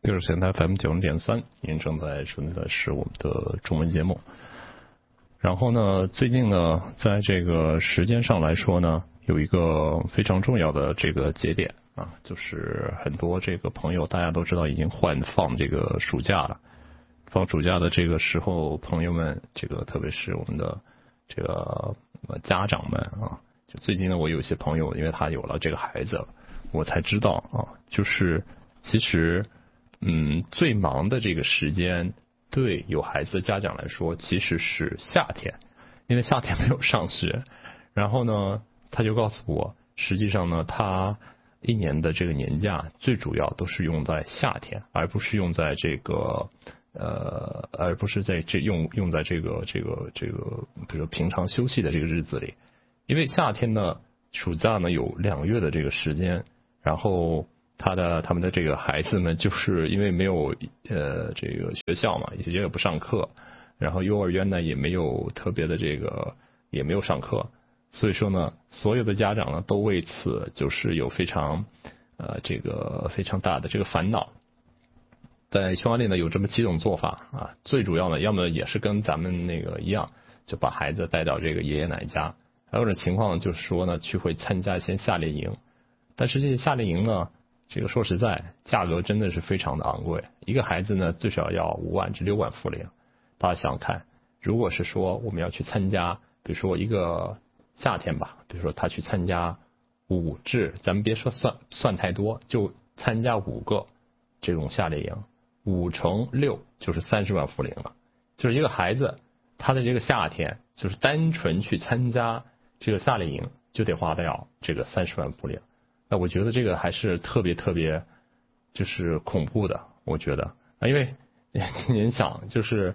第二线台 FM90.3，您正在收听的是我们的中文节目。然后呢，最近呢，在这个时间上来说呢，有一个非常重要的这个节点啊，就是很多这个朋友大家都知道已经放这个暑假了。放暑假的这个时候，朋友们，这个特别是我们的这个家长们啊，就最近呢，我有些朋友，因为他有了这个孩子，我才知道啊，就是其实最忙的这个时间，对有孩子的家长来说，其实是夏天，因为夏天没有上学。然后呢，他就告诉我，实际上呢，他一年的这个年假最主要都是用在夏天，而不是用在这个而不是在用在这个，比如平常休息的这个日子里。因为夏天呢，暑假呢有2个月的这个时间，然后他们的这个孩子们就是因为没有这个学校嘛，也不上课，然后幼儿园呢也没有特别的这个也没有上课，所以说呢，所有的家长呢都为此就是有非常大的这个烦恼。在匈牙利呢有这么几种做法啊，最主要呢，要么也是跟咱们那个一样，就把孩子带到这个爷爷奶奶家，还有种情况就是说呢，会参加一些夏令营。但是这些夏令营呢，这个说实在，价格真的是非常的昂贵，一个孩子呢最少要5万至6万福林。大家想想看，如果是说我们要去参加，比如说一个夏天吧，比如说他去参加5至，咱们别说算太多，就参加5个这种夏令营，5乘6就是30万福林了。就是一个孩子，他的这个夏天，就是单纯去参加这个夏令营，就得花掉这个30万福林。那我觉得这个还是特别就是恐怖的，我觉得因为您想就是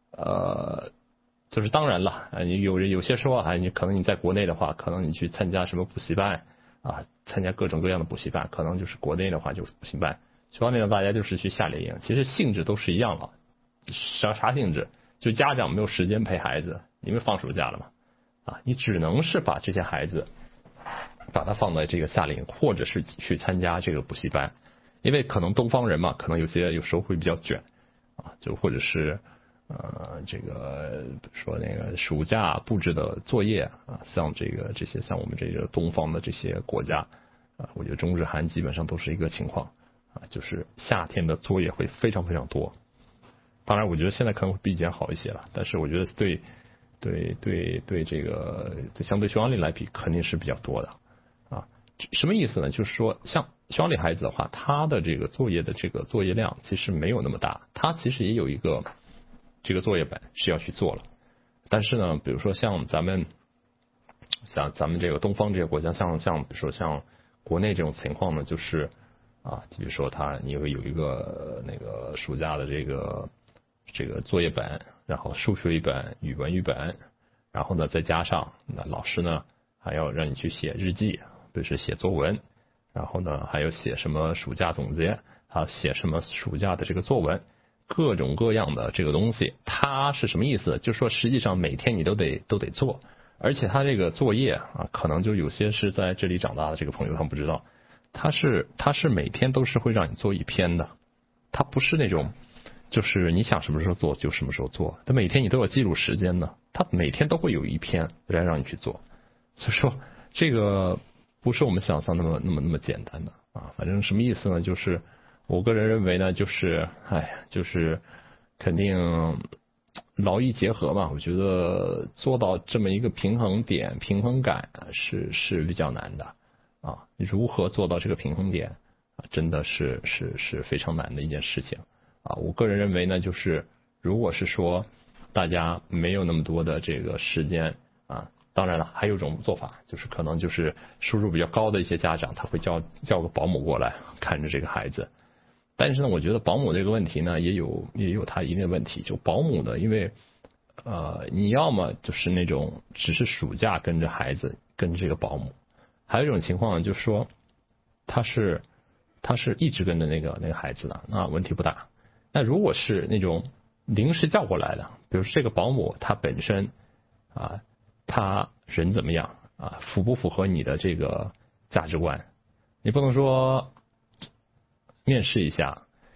当然了你有些时候啊，你可能你在国内的话，可能你去参加什么补习班啊，参加各种各样的补习班，可能就是国内的话就是补习班，匈牙利呢大家就是去夏令营，其实性质都是一样的，啥性质？就家长没有时间陪孩子，因为放暑假了嘛啊，你只能是把这些孩子把它放在这个夏令营，或者是去参加这个补习班，因为可能东方人嘛，可能有时候会比较卷啊，就或者是这个比如说那个暑假布置的作业啊，像这些像我们这个东方的这些国家啊，我觉得中日韩基本上都是一个情况啊，就是夏天的作业会非常多。当然，我觉得现在可能会比以前好一些了，但是我觉得对这个相对匈牙利来比肯定是比较多的啊。什么意思呢？就是说，像匈牙利孩子的话，他的这个作业的这个作业量其实没有那么大，他其实也有一个这个作业本是要去做了。但是呢，比如说像咱们这个东方这些国家，像比如说像国内这种情况呢，就是啊，比如说你有一个那个暑假的这个作业本，然后数学一本，语文一本，然后呢再加上那老师呢还要让你去写日记，就是写作文，然后呢还有写什么暑假总结啊，写什么暑假的这个作文，各种各样的这个东西，它是什么意思？就是说实际上每天你都得做，而且他这个作业啊，可能就有些是在这里长大的这个朋友他们不知道，他是每天都是会让你做一篇的，他不是那种就是你想什么时候做就什么时候做，他每天你都要记录时间的，他每天都会有一篇来让你去做，所以说这个不是我们想象那么简单的啊。反正什么意思呢？就是我个人认为呢，就是就是肯定劳逸结合嘛，我觉得做到这么一个平衡感是比较难的啊。如何做到这个平衡点啊，真的是非常难的一件事情。啊，我个人认为呢，就是如果是说大家没有那么多的这个时间啊，当然了，还有一种做法，就是可能就是收入比较高的一些家长，他会叫个保姆过来看着这个孩子。但是呢，我觉得保姆这个问题呢，也有它一定的问题。就保姆呢，因为你要么就是那种只是暑假跟着孩子跟这个保姆，还有一种情况就是说他是一直跟着那个孩子的，那问题不大。那如果是那种临时叫过来的，比如说这个保姆他本身啊，他人怎么样啊，符不符合你的这个价值观？你不能说面试一下，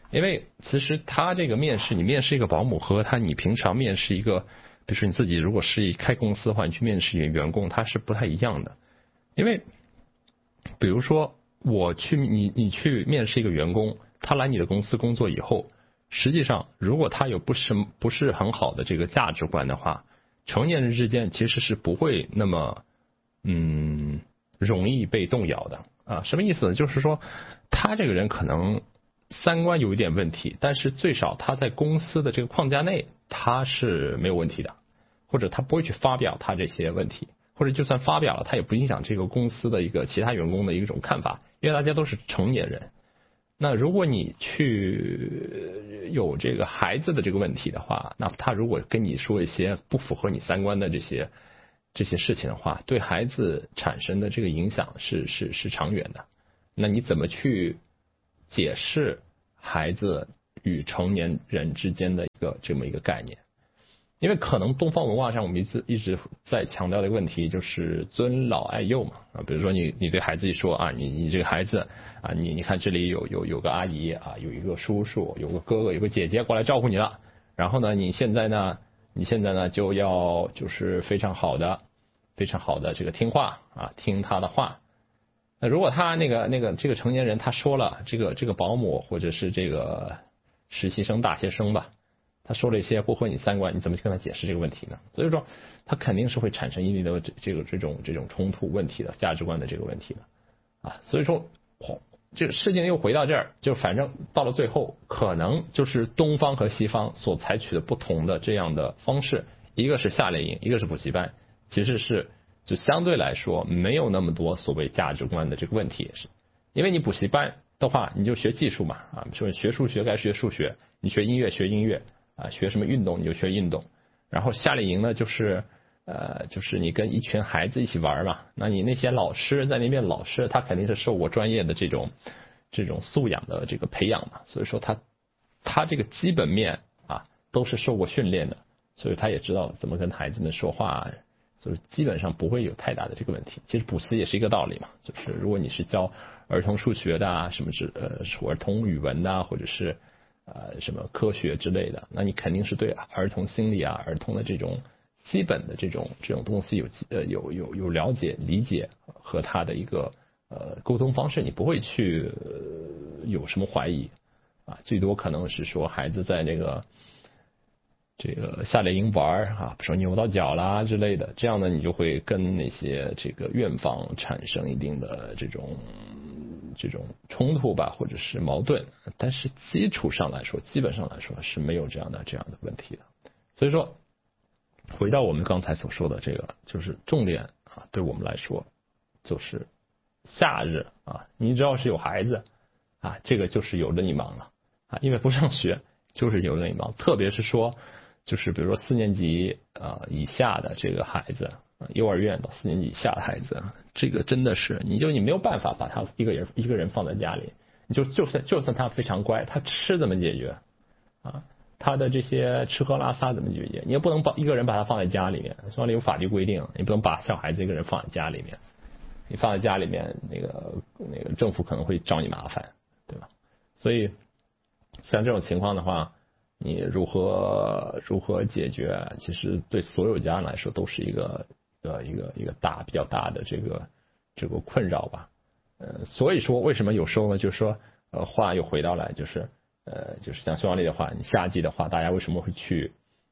因为其实他这个面试，你面试一个保姆和你平常面试一个，比如说你自己如果是开公司的话，你去面试一个员工，他是不太一样的。因为比如说你去面试一个员工，他来你的公司工作以后，实际上如果他有不是很好的这个价值观的话，成年人之间其实是不会那么容易被动摇的啊。什么意思呢？就是说他这个人可能三观有一点问题，但是最少他在公司的这个框架内他是没有问题的，或者他不会去发表他这些问题，或者就算发表了，他也不影响这个公司的一个其他员工的一种看法，因为大家都是成年人。那如果你去有这个孩子的这个问题的话，那他如果跟你说一些不符合你三观的这些事情的话，对孩子产生的这个影响是长远的。那你怎么去解释孩子与成年人之间的这么一个概念？因为可能东方文化上我们一直在强调的问题就是尊老爱幼嘛啊，比如说你对孩子一说啊，你这个孩子啊，你看这里有个阿姨啊，有一个叔叔，有个哥哥，有个姐姐过来照顾你了，然后呢你现在呢就要就是非常好的这个听话啊，听他的话。那如果他这个成年人他说了这个保姆或者是这个实习生大学生吧，他说了一些不合你三观，你怎么去跟他解释这个问题呢？所以说他肯定是会产生一定的这种冲突问题的，价值观的这个问题的啊。所以说这个事情又回到这儿，就反正到了最后，可能就是东方和西方所采取的不同的这样的方式，一个是夏令营，一个是补习班，其实是就相对来说没有那么多所谓价值观的这个问题，是因为你补习班的话，你就学技术嘛啊，说学数学该学数学，你学音乐学音乐。啊，学什么运动你就学运动，然后夏令营呢就是你跟一群孩子一起玩嘛，那你那些老师在那边，老师他肯定是受过专业的这种素养的这个培养嘛，所以说他这个基本面啊都是受过训练的，所以他也知道怎么跟孩子们说话，所以基本上不会有太大的这个问题。其实补习也是一个道理嘛，就是如果你是教儿童数学的啊，什么儿童语文啊，或者是什么科学之类的，那你肯定是对儿童心理啊、儿童的这种基本的这种东西有了解、理解和他的一个沟通方式，你不会去有什么怀疑啊，最多可能是说孩子在这个夏令营玩啊，比如说扭到脚啦之类的，这样呢你就会跟那些这个院方产生一定的这种冲突吧，或者是矛盾，但是基本上来说是没有这样的问题的。所以说回到我们刚才所说的这个，就是重点啊，对我们来说就是夏日啊，你只要是有孩子啊，这个就是有任意忙了啊，因为不上学就是有任意忙，特别是说就是比如说4年级以下的这个孩子，幼儿园到4年级以下的孩子，这个真的是你没有办法把他一个人放在家里，就算他非常乖，他吃怎么解决啊？他的这些吃喝拉撒怎么解决？你也不能一个人把他放在家里面，所以有法律规定，你不能把小孩子一个人放在家里面，你放在家里面，那个政府可能会找你麻烦，对吧？所以像这种情况的话，你如何解决？其实对所有家长来说都是一个比较大的这个困扰吧。所以说为什么有时候呢？就是说话又回到来，就是像匈牙利的话，你夏季的话，大家为什么会去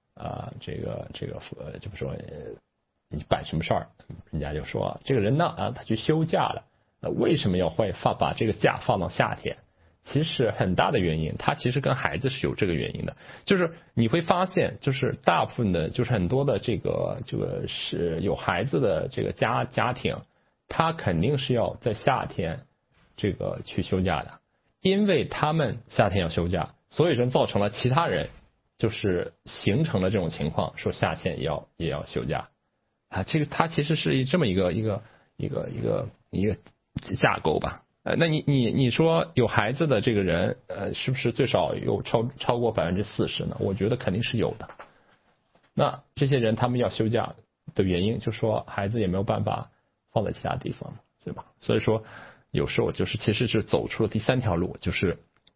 就是说你办什么事儿，人家就说这个人呢他去休假了，为什么要把这个假放到夏天？其实很大的原因，他其实跟孩子是有这个原因的，就是你会发现，就是大部分的，就是很多的这个是有孩子的这个家庭，他肯定是要在夏天去休假的，因为他们夏天要休假，所以说造成了其他人就是形成了这种情况，说夏天也要休假啊，这个它其实是这么一个架构吧。那你说有孩子的这个人，是不是最少有超过40%呢？我觉得肯定是有的。那这些人他们要休假的原因，就说孩子也没有办法放在其他地方，对吧？所以说有时候其实是走出了第3条路，就是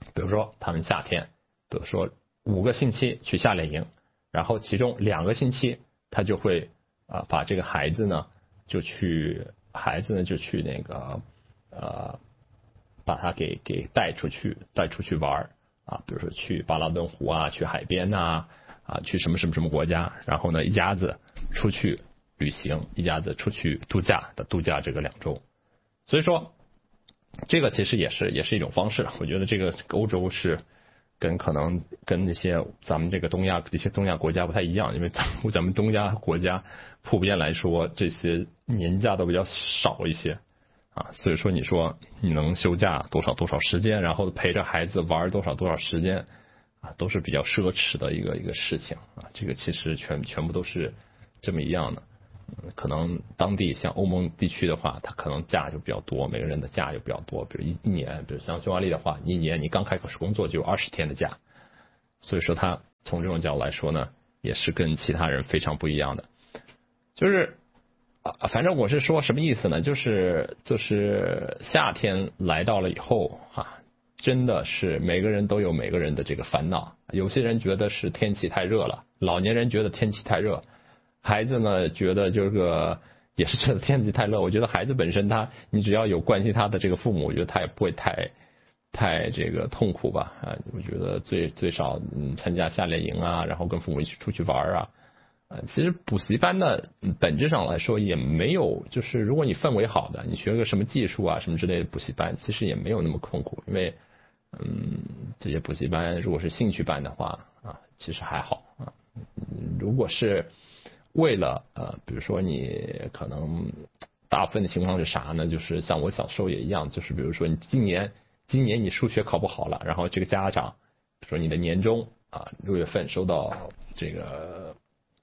比如说他们夏天，比如说5个星期去夏令营，然后其中2个星期他就会把这个孩子呢就去那个把他给带出去玩比如说去巴拉顿湖啊，去海边呐去什么国家，然后呢一家子出去旅行，一家子出去度假这个2周。所以说这个其实也是一种方式。我觉得这个欧洲是可能跟那些咱们这个东亚国家不太一样，因为咱们东亚国家普遍来说这些年假都比较少一些所以说你说你能休假多少时间，然后陪着孩子玩多少时间都是比较奢侈的一个事情这个其实全部都是这么一样的。可能当地像欧盟地区的话，它可能假就比较多，每个人的假就比较多，比如一年，比如像匈牙利的话，一年你刚开始工作就有20天的假，所以说它从这种角度来说呢，也是跟其他人非常不一样的。就是反正我是说什么意思呢？就是夏天来到了以后真的是每个人都有每个人的这个烦恼。有些人觉得是天气太热了，老年人觉得天气太热，孩子呢觉得也是觉得天气太热。我觉得孩子本身你只要有关心他的这个父母，我觉得他也不会太这个痛苦吧我觉得最少参加夏令营然后跟父母一起出去玩其实补习班呢本质上来说也没有，就是如果你氛围好的，你学个什么技术什么之类的补习班，其实也没有那么痛苦。因为这些补习班如果是兴趣班的话其实还好如果是为了比如说你可能大部分的情况是啥呢？就是像我小时候也一样，就是比如说你今年你数学考不好了，然后这个家长说你的年终6月份收到这个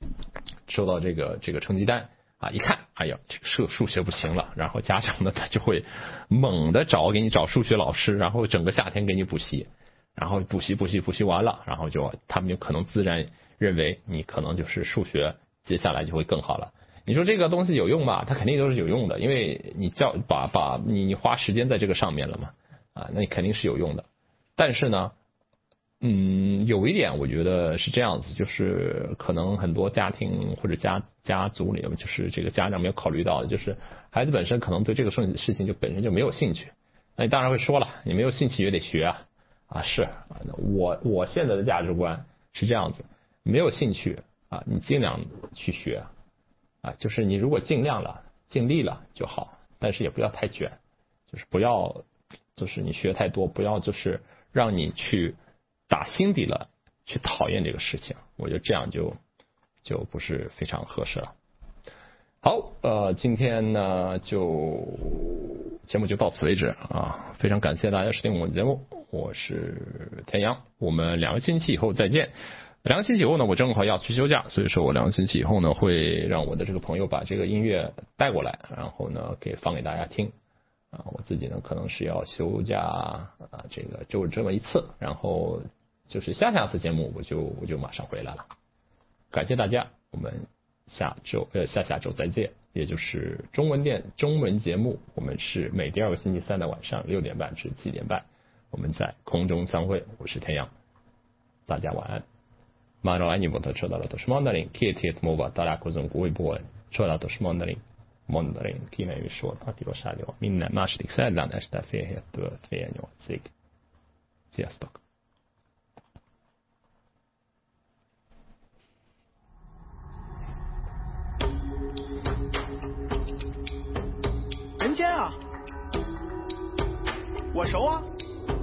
成绩单一看，哎呀，这个数学不行了，然后家长呢他就会猛的给你找数学老师，然后整个夏天给你补习，然后补习完了，然后他们就可能自然认为你可能就是数学接下来就会更好了。你说这个东西有用吧？它肯定都是有用的，因为你你花时间在这个上面了嘛那你肯定是有用的。但是呢有一点我觉得是这样子，就是可能很多家庭或者家族里面，就是这个家长没有考虑到的，就是孩子本身可能对这个事情本身就没有兴趣。那你当然会说了，你没有兴趣也得学是我现在的价值观是这样子，没有兴趣你尽量去学就是你如果尽力了就好，但是也不要太卷，就是不要就是你学太多，不要就是让你去打心底了去讨厌这个事情，我觉得这样就不是非常合适了。好今天呢节目就到此为止非常感谢大家收听我的节目，我是田阳，我们2个星期以后再见。2个星期以后呢，我正好要去休假，所以说我2个星期以后呢，会让我的这个朋友把这个音乐带过来，然后呢放给大家听我自己呢可能是要休假这个就这么一次，然后就是下次节目我就马上回来了。感谢大家，我们下周再见，也就是中文节目，我们是每第2个星期3的晚上6点半至7点半，我们在空中相会。我是田阳，大家晚安。Maro anybuta csodálatos mandarin, 2 hét múlva találkozunk újból, csodálatos mandarin kímélő sor Attilasággal minden második szerdán este 7:30-től 8:30-ig. Sziasztok! 人间我熟